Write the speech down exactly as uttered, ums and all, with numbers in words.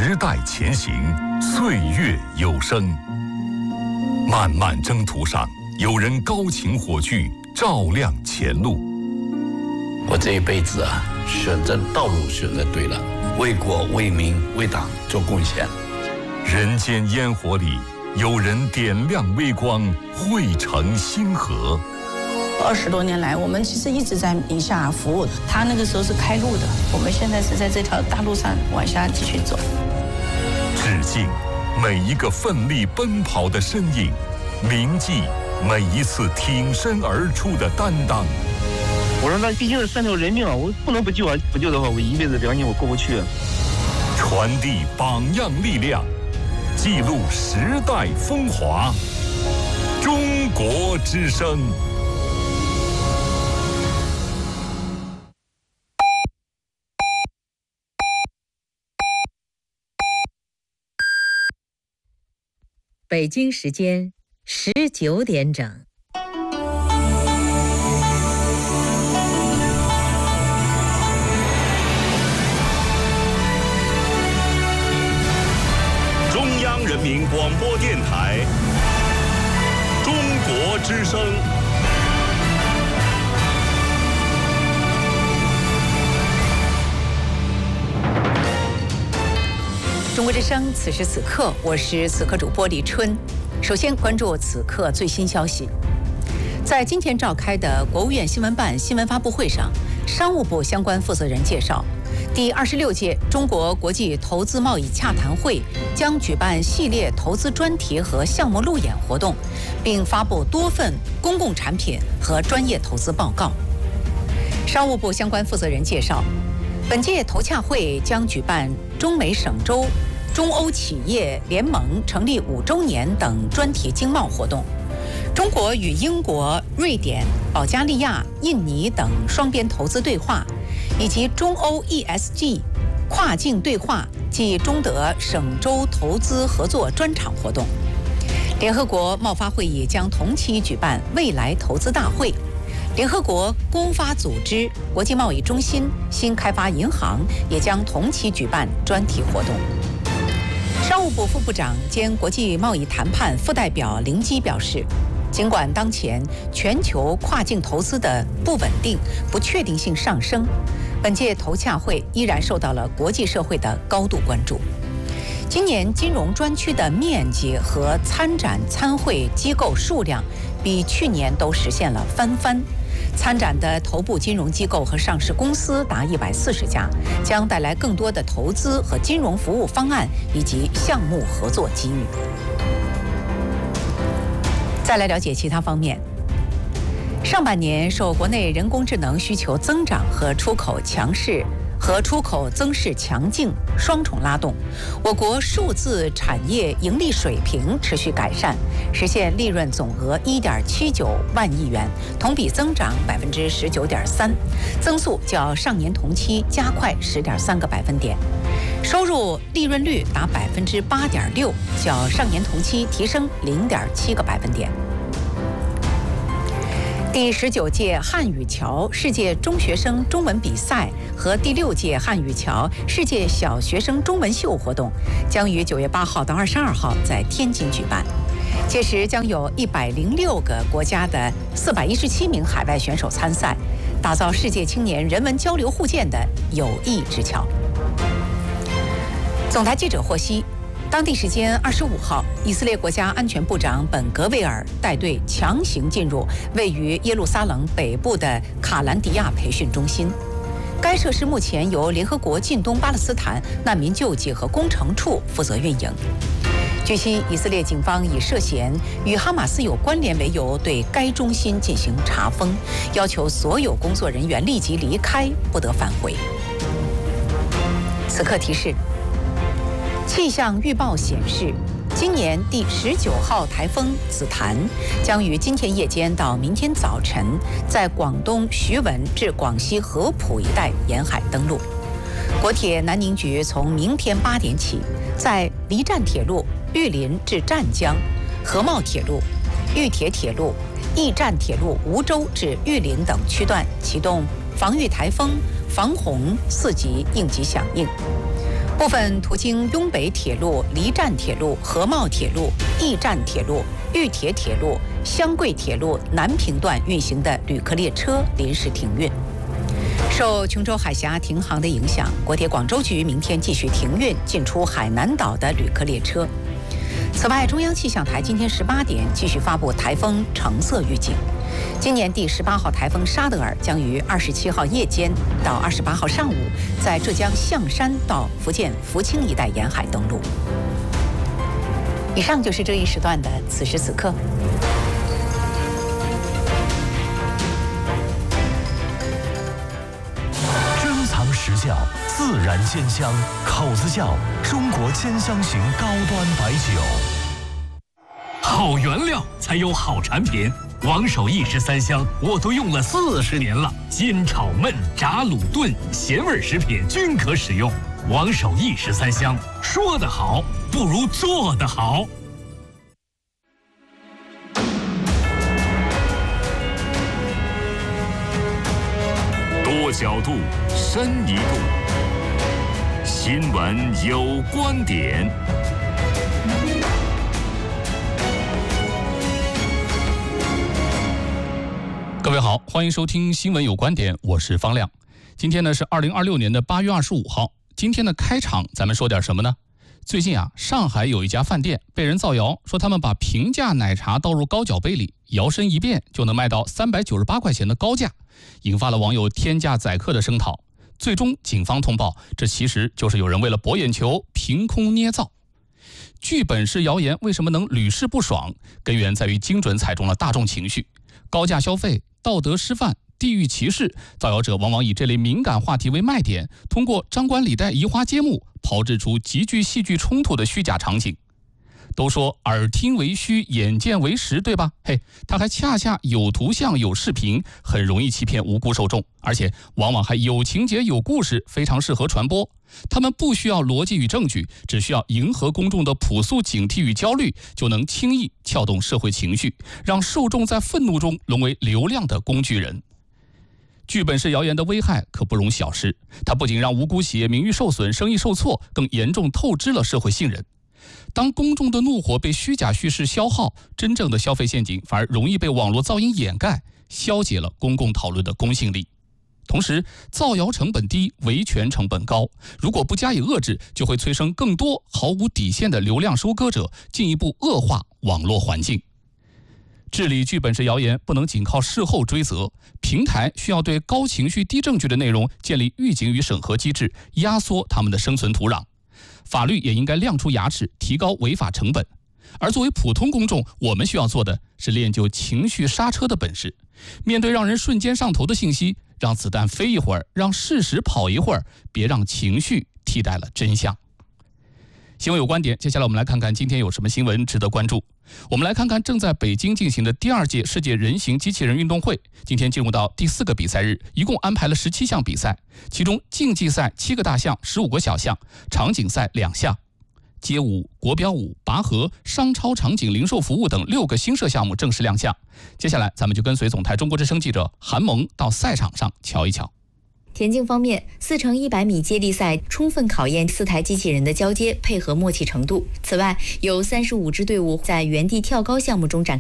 时代前行，岁月有声。漫漫征途上，有人高擎火炬，照亮前路。 我这一辈子啊，选择道路选择对了，为国为民为党做贡献。 人间烟火里，有人点亮微光，汇成星河。 二十多年来，我们其实一直在宁夏服务。他那个时候是开路的，我们现在是在这条大路上往下继续走。 致敬每一个奋力奔跑的身影，铭记每一次挺身而出的担当。 我说那毕竟是三条人命啊，我不能不救啊！不救的话，我一辈子良心我过不去。 传递榜样力量，记录时代风华。中国之声。 北京时间十九点整。 中央人民广播电台，中国之声。 中国之声，此时此刻，我是此刻主播李春。首先关注此刻最新消息。在今天召开的国务院新闻办新闻发布会上，商务部相关负责人介绍，第二十六届中国国际投资贸易洽谈会将举办系列投资专题和项目路演活动，并发布多份公共产品和专业投资报告。商务部相关负责人介绍，本届投洽会将举办中美省州、中欧企业联盟成立五周年等专题经贸活动。中国与英国、瑞典、保加利亚、印尼等双边投资对话，以及中欧 E S G 跨境对话暨中德省州投资合作专场活动。联合国贸发会议将同期举办未来投资大会。联合国公发组织国际贸易中心新开发银行也将同期举办专题活动。商务部副部长兼国际贸易谈判副代表林基表示，尽管当前全球跨境投资的不稳定、不确定性上升，本届投洽会依然受到了国际社会的高度关注。今年金融专区的面积和参展参会机构数量比去年都实现了翻番。参展的头部金融机构和上市公司达一百四十家，将带来更多的投资和金融服务方案以及项目合作机遇。再来了解其他方面。上半年受国内人工智能需求增长和出口强势和出口增势强劲双重拉动，我国数字产业盈利水平持续改善，实现利润总额一点七九万亿元，同比增长百分之十九点三，增速较上年同期加快十点三个百分点，收入利润率达百分之八点六，较上年同期提升零点七个百分点。第十九届汉语桥世界中学生中文比赛和第六届汉语桥世界小学生中文秀活动将于九月八号到二十二号在天津举办，届时将有一百零六个国家的四百一十七名海外选手参赛，打造世界青年人文交流互鉴的友谊之桥。总台记者获悉，当地时间二十五号，以色列国家安全部长本·格维尔带队强行进入位于耶路撒冷北部的卡兰迪亚培训中心。该设施目前由联合国近东巴勒斯坦难民救济和工程处负责运营。据悉，以色列警方以涉嫌与哈马斯有关联为由，对该中心进行查封，要求所有工作人员立即离开，不得返回。此刻提示。气象预报显示，今年第十九号台风紫檀将于今天夜间到明天早晨在广东徐闻至广西合浦一带沿海登陆。国铁南宁局从明天八点起，在离站铁路玉林至湛江、合茂铁路、豫铁铁路、驿站铁路梧州至玉林等区段启动防御台风、防洪四级应急响应。 部分途经雍北铁路、离站铁路、合茂铁路、驿站铁路、豫铁铁路、湘桂铁路南平段运行的旅客列车临时停运。受琼州海峡停航的影响，国铁广州局明天继续停运进出海南岛的旅客列车。此外，中央气象台今天十八点继续发布台风橙色预警。今年第十八号台风沙德尔将于二十七号夜间到二十八号上午，在浙江象山到福建福清一带沿海登陆。以上就是这一时段的此时此刻。 珍藏时效，自然鲜香，口子窖中国兼香型高端白酒。 好原料才有好产品。王守义十三香我都用了四十年了，煎炒焖炸卤炖咸味食品均可使用。王守义十三香，说得好不如做得好。 多角度，深一度，新闻有观点。 各位好，欢迎收听新闻有观点，我是方亮。今天呢是二零二六年的八月二十五号。今天的开场咱们说点什么呢？最近啊，上海有一家饭店被人造谣说他们把平价奶茶倒入高脚杯里，摇身一变就能卖到三百九十八块钱的高价，引发了网友天价宰客的声讨。最终警方通报，这其实就是有人为了博眼球凭空捏造。剧本式谣言为什么能屡试不爽？根源在于精准踩中了大众情绪。高价消费、道德失范、地域歧视，造谣者往往以这类敏感话题为卖点，通过张冠李戴、移花接木，炮制出极具戏剧冲突的虚假场景。都说耳听为虚，眼见为实，对吧？嘿，它还恰恰有图像、有视频，很容易欺骗无辜受众，而且往往还有情节、有故事，非常适合传播。他们不需要逻辑与证据，只需要迎合公众的朴素警惕与焦虑，就能轻易撬动社会情绪，让受众在愤怒中沦为流量的工具人。剧本式谣言的危害可不容小视，它不仅让无辜企业名誉受损、生意受挫，更严重透支了社会信任。当公众的怒火被虚假叙事消耗，真正的消费陷阱反而容易被网络噪音掩盖，消解了公共讨论的公信力。同时，造谣成本低，维权成本高，如果不加以遏制，就会催生更多毫无底线的流量收割者，进一步恶化网络环境。治理剧本式谣言不能仅靠事后追责，平台需要对高情绪、低证据的内容建立预警与审核机制，压缩他们的生存土壤。法律也应该亮出牙齿，提高违法成本。而作为普通公众，我们需要做的是练就情绪刹车的本事。面对让人瞬间上头的信息，让子弹飞一会儿，让事实跑一会儿，别让情绪替代了真相。新闻有观点，接下来我们来看看今天有什么新闻值得关注。我们来看看正在北京进行的第二届世界人形机器人运动会，今天进入到第四个比赛日，一共安排了十七项比赛，其中竞技赛七个大项，十五个小项，场景赛两项。街舞、国标舞、拔河、商超场景零售服务等六个新设项目正式亮相。接下来咱们就跟随总台中国之声记者韩萌到赛场上瞧一瞧。 田径方面，四乘一百米接力赛充分考验四台机器人的交接配合默契程度。此外，有三十五支队伍在原地跳高项目中展开